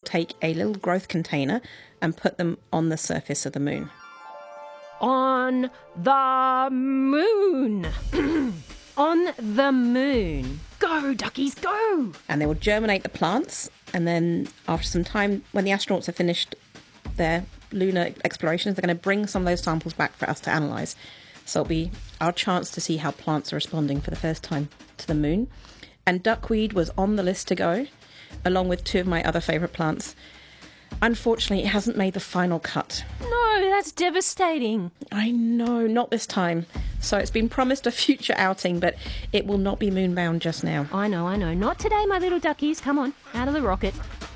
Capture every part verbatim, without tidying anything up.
take a little growth container and put them on the surface of the moon. On the moon. On the moon. Go, duckies, go! And they will germinate the plants, and then after some time, when the astronauts have finished their lunar explorations, they're going to bring some of those samples back for us to analyse. So it'll be our chance to see how plants are responding for the first time to the moon. And duckweed was on the list to go, along with two of my other favourite plants. Unfortunately, it hasn't made the final cut. No, that's devastating. I know, not this time. So it's been promised a future outing, but it will not be moonbound just now. I know, I know. Not today, my little duckies. Come on, out of the rocket.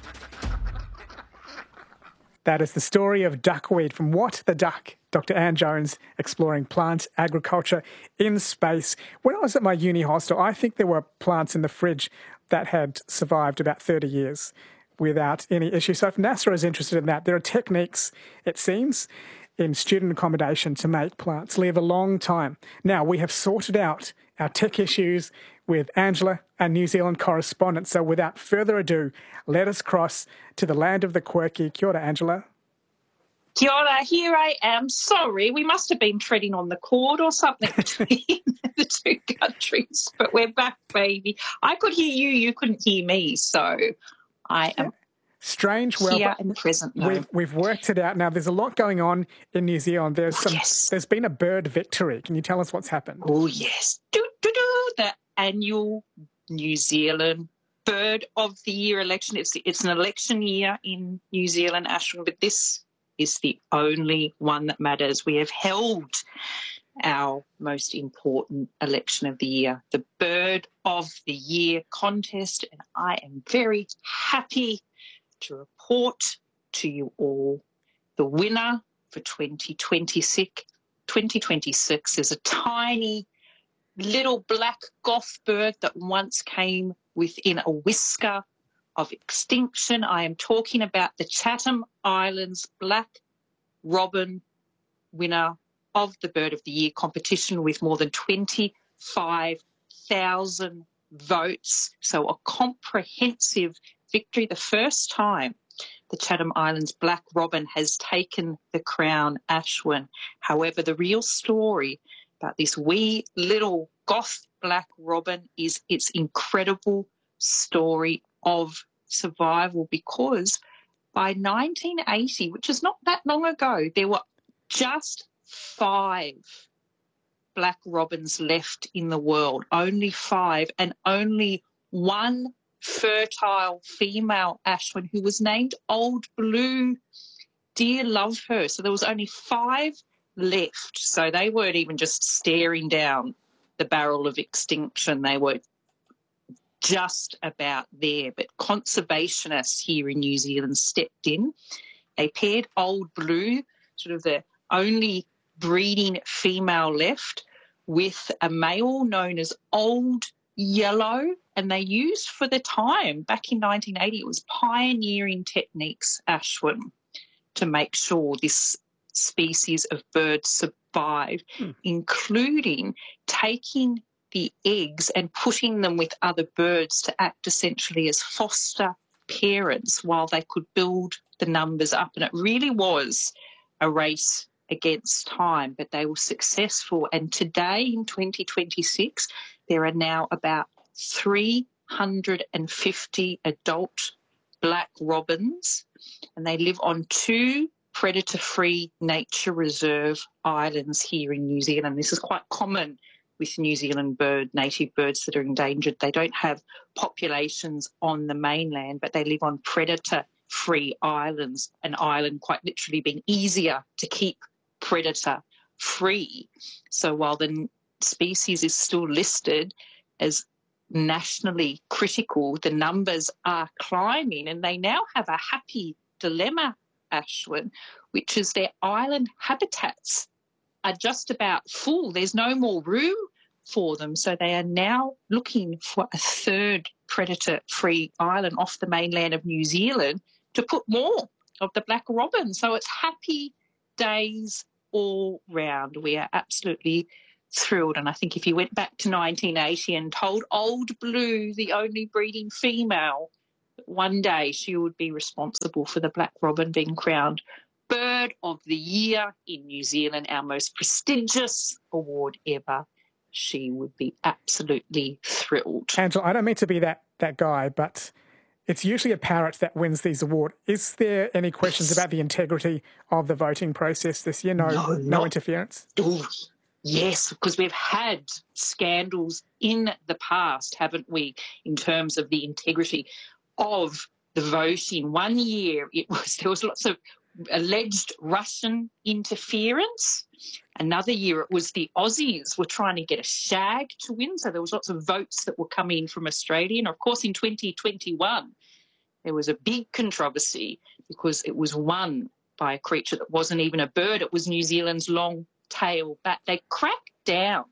That is the story of duckweed from What the Duck? Doctor Anne Jones exploring plant agriculture in space. When I was at my uni hostel, I think there were plants in the fridge that had survived about thirty years without any issue. So if NASA is interested in that, there are techniques, it seems, in student accommodation to make plants live a long time. Now, we have sorted out our tech issues with Angela, our New Zealand correspondent. So without further ado, let us cross to the land of the quirky. Kia ora, Angela. Kia ora, here I am. Sorry, we must have been treading on the cord or something between the two countries, but we're back, baby. I could hear you, you couldn't hear me, so I am strange. Well, here and present. No. We've, we've worked it out. Now, there's a lot going on in New Zealand. There's some. Yes. There's been a bird victory. Can you tell us what's happened? Oh, yes. Do, do, do, the annual New Zealand Bird of the Year election. It's, it's an election year in New Zealand, Ashwin, but this is the only one that matters. We have held our most important election of the year, the Bird of the Year contest, and I am very happy to report to you all the winner for twenty twenty-six. twenty twenty-six is a tiny little black goth bird that once came within a whisker of extinction. I am talking about the Chatham Islands black robin, winner of the Bird of the Year competition with more than twenty-five thousand votes. So a comprehensive victory, the first time the Chatham Islands black robin has taken the crown, Ashwin. However, the real story about this wee little goth black robin is its incredible story of survival, because by nineteen eighty, which is not that long ago, there were just five black robins left in the world, only five, and only one fertile female, Ashwin, who was named Old Blue. Dear love her. So there was only five left. So they weren't even just staring down the barrel of extinction. They were just about there. But conservationists here in New Zealand stepped in. They paired Old Blue, sort of the only breeding female left, with a male known as Old Yellow, and they used for the time, back in nineteen eighty, it was pioneering techniques, Ashwin, to make sure this species of bird survived, hmm. including taking the eggs and putting them with other birds to act essentially as foster parents while they could build the numbers up. And it really was a race against time, but they were successful. And today in twenty twenty-six, there are now about three hundred fifty adult black robins, and they live on two predator-free nature reserve islands here in New Zealand. This is quite common with New Zealand bird, native birds that are endangered. They don't have populations on the mainland, but they live on predator-free islands, an island quite literally being easier to keep predator-free. So while the species is still listed as nationally critical, the numbers are climbing, and they now have a happy dilemma, Ashwin, which is their island habitats are just about full. There's no more room for them, so they are now looking for a third predator-free island off the mainland of New Zealand to put more of the black robin. So it's happy days all round. We are absolutely thrilled. And I think if you went back to nineteen eighty and told Old Blue, the only breeding female, one day she would be responsible for the black robin being crowned Bird of the Year in New Zealand, our most prestigious award ever. She would be absolutely thrilled. Angela, I don't mean to be that, that guy, but it's usually a parrot that wins these awards. Is there any questions about the integrity of the voting process this year? No, no, no interference? Ooh, yes, because we've had scandals in the past, haven't we, in terms of the integrity of the voting. One year it was there was lots of alleged Russian interference. Another year it was the Aussies were trying to get a shag to win, so there was lots of votes that were coming in from Australia. And, of course, in twenty twenty-one there was a big controversy because it was won by a creature that wasn't even a bird. It was New Zealand's long-tailed bat. They cracked down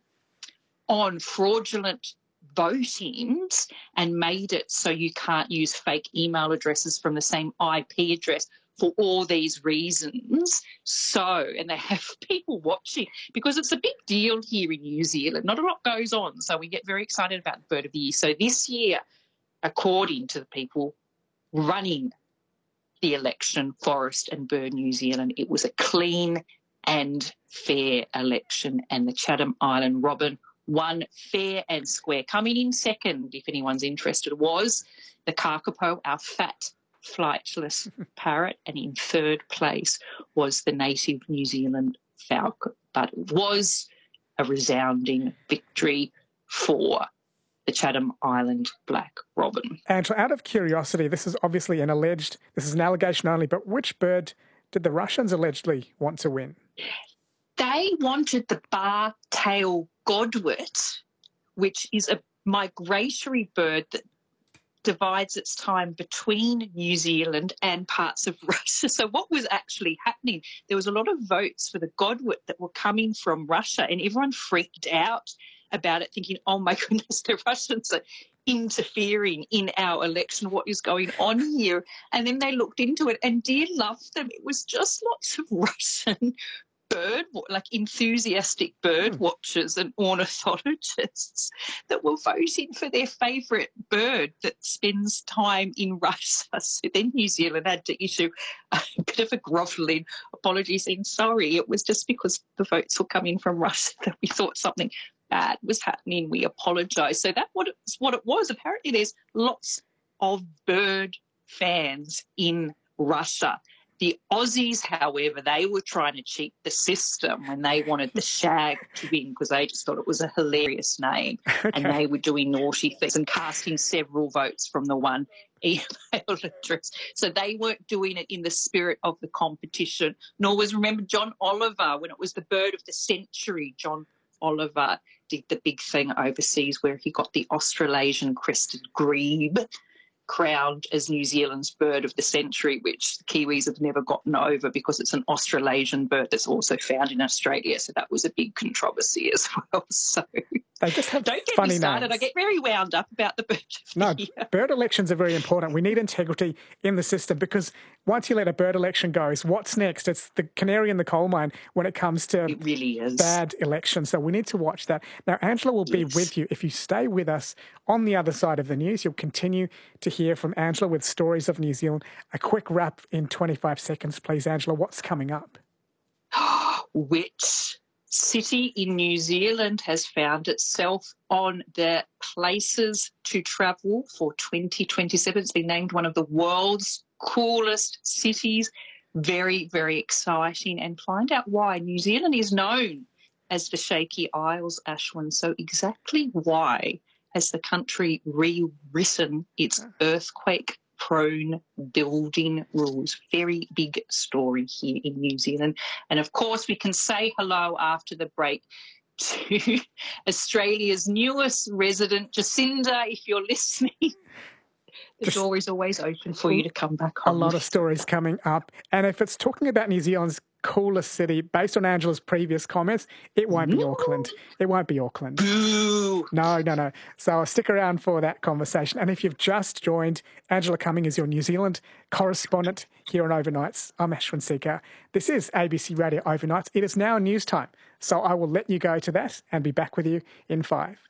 on fraudulent votings and made it so you can't use fake email addresses from the same I P address for all these reasons. So, and they have people watching because it's a big deal here in New Zealand. Not a lot goes on, so we get very excited about the Bird of the Year. So this year, according to the people running the election, Forest and Bird New Zealand, it was a clean and fair election, and the Chatham Island robin won fair and square. Coming in second, if anyone's interested, was the kakapo, our fat flightless parrot, and in third place was the native New Zealand falcon. But it was a resounding victory for the Chatham Island black robin. Angela, out of curiosity, this is obviously an alleged, this is an allegation only, but which bird did the Russians allegedly want to win? They wanted the bar-tailed godwit, which is a migratory bird that divides its time between New Zealand and parts of Russia. So what was actually happening? There was a lot of votes for the godwit that were coming from Russia, and everyone freaked out about it, thinking, oh, my goodness, the Russians are interfering in our election. What is going on here? And then they looked into it, and dear love them, it was just lots of Russian bird, like enthusiastic bird watchers and ornithologists that were voting for their favourite bird that spends time in Russia. So then New Zealand had to issue a bit of a grovelling apology saying, sorry, it was just because the votes were coming from Russia that we thought something bad was happening. We apologise. So that's what it was, what it was. Apparently there's lots of bird fans in Russia. The Aussies, however, they were trying to cheat the system when they wanted the shag to win because they just thought it was a hilarious name. Okay. And they were doing naughty things and casting several votes from the one email address. So they weren't doing it in the spirit of the competition, nor was, remember, John Oliver, when it was the bird of the century, John Oliver did the big thing overseas where he got the Australasian crested grebe crowned as New Zealand's bird of the century, which the Kiwis have never gotten over because it's an Australasian bird that's also found in Australia. So that was a big controversy as well. So they just have don't get funny me started. names. I get very wound up about the bird of No, the year. Bird elections are very important. We need integrity in the system because once you let a bird election go, what's next? It's the canary in the coal mine when it comes to it really is. bad elections. So we need to watch that. Now, Angela will be Yes. with you. If you stay with us on the other side of the news, you'll continue to hear from Angela with stories of New Zealand. A quick wrap in twenty-five seconds, please, Angela. What's coming up? Which city in New Zealand has found itself on the places to travel for twenty twenty-seven? It's been named one of the world's coolest cities. Very, very exciting. And find out why. New Zealand is known as the Shaky Isles, Ashwin. So exactly why has the country rewritten its earthquake-prone building rules? Very big story here in New Zealand. And, of course, we can say hello after the break to Australia's newest resident, Jacinda, if you're listening. The Just door is always open for you to come back home. A lot of stories coming up. And if it's talking about New Zealand's coolest city, based on Angela's previous comments, it won't be Auckland. It won't be Auckland. Boo! No, no, no. So stick around for that conversation. And if you've just joined, Angela Cumming is your New Zealand correspondent here on Overnights. I'm Ashwin Seeker. This is A B C Radio Overnights. It is now news time. So I will let you go to that and be back with you in five.